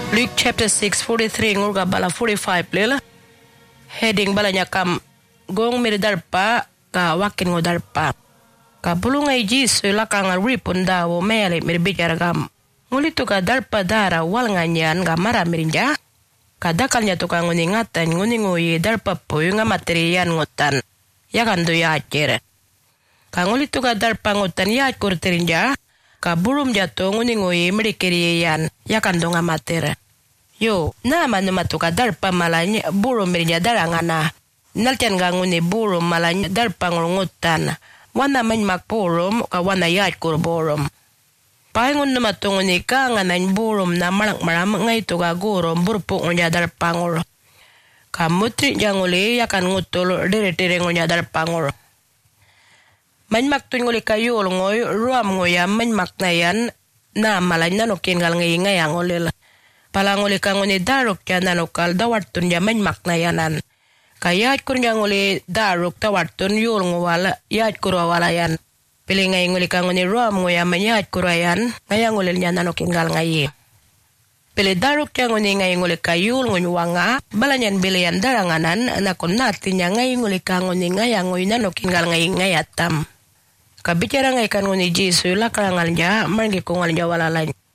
Luke chapter 6:43 ngurga bala 45 lela. Heading bala nyakam gong mir darpa ka wakin ngo darpa. Ka bulungai jisu lakang ripun dawo mele mir bicara gam. Ngulito ka darpa dara wal nganyan ga mara mirinja. Kadakalnya tukang ngingatan nguningoy darpa poy nga materian ngotan. Yakan do yacer. Kangulito ka darpa ngotan yakur terinja. Ka bulum jato nguningoy merikiriyan yakan do nga mater. Yo, nama numatuka darpa malanya buru mirinja darangana. Naltian ganguni buru malanya darpa ngurungutan. Wana manyak burum ka wana yat kurburum. Paingun numatunguni ka nganan burum na marak-maram ngay tuga gurum burpuk ngunya darpa ngur. Kamutri janguli yakan ngutul diri-diri ngunya darpa ngur. Manyak tunguli kayo ngoy ruam ngoya manyak na yan na malanya nukin gal ngay ngayang ulil. Palanguli kang uni daruk ya nanukal dawartun ya manmak na yanan. Kayat kun yang uli daruk dawartun yul ngwala yat kurwala yan. Pili ngay nguli kang uni ruam nguya manyat kurayan ngayang ulil nya nanukingal ngayi. Pili daruk yang uni ngay nguli kayul ngunyuwanga balanyan bilian daranganan nakon natin ya ngay nguli kang uni ngayang uli nanukingal ngayi ngayatam. Kabicara ngay kan uni jisu lakarangal niya margi kungal niya walalan.